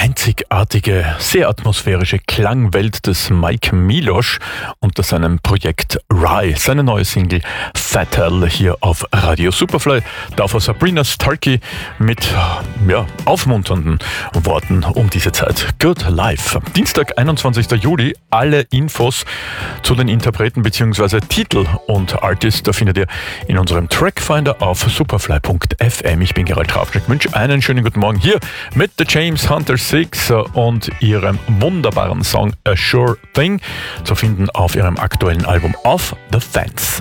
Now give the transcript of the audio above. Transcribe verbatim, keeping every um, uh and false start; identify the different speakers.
Speaker 1: einzigartige, sehr atmosphärische Klangwelt des Mike Milosch unter seinem Projekt Rye. Seine neue Single Fatal hier auf Radio Superfly. Davor Sabrina Starkey mit ja, aufmunternden Worten um diese Zeit. Good Life. Dienstag, einundzwanzigster Juli. Alle Infos zu den Interpreten bzw. Titel und Artists, da findet ihr in unserem Trackfinder auf superfly punkt f m. Ich bin Gerald Trafschnick. Wünsche einen schönen guten Morgen hier mit The James Hunter Six und ihrem wunderbaren Song A Sure Thing, zu finden auf ihrem aktuellen Album Off the Fence.